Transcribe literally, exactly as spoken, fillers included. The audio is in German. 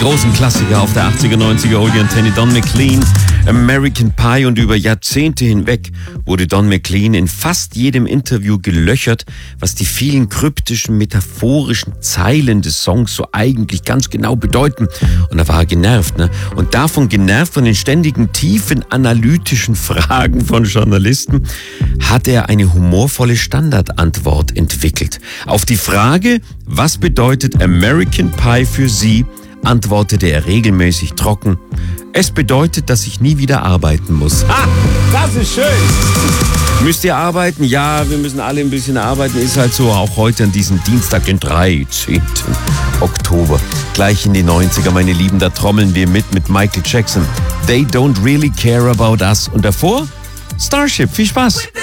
großen Klassiker auf der achtziger, neunziger Oldie Antenne, Don McLean, American Pie, und über Jahrzehnte hinweg wurde Don McLean in fast jedem Interview gelöchert, was die vielen kryptischen, metaphorischen Zeilen des Songs so eigentlich ganz genau bedeuten. Und da war er genervt, ne? Und davon genervt, von den ständigen, tiefen, analytischen Fragen von Journalisten, hat er eine humorvolle Standardantwort entwickelt. Auf die Frage, was bedeutet American Pie für Sie, antwortete er regelmäßig trocken: Es bedeutet, dass ich nie wieder arbeiten muss. Ha, das ist schön. Müsst ihr arbeiten? Ja, wir müssen alle ein bisschen arbeiten. Ist halt so, auch heute an diesem Dienstag, den dreizehnten Oktober. Gleich in die neunziger, meine Lieben, da trommeln wir mit mit Michael Jackson. They don't really care about us. Und davor Starship. Viel Spaß.